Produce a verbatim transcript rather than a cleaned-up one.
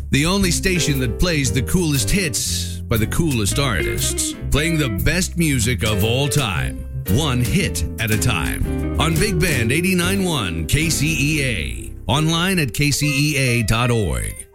The only station that plays the coolest hits by the coolest artists, playing the best music of all time, one hit at a time. On Big Band eighty-nine point one K C E A. Online at K C E A dot org.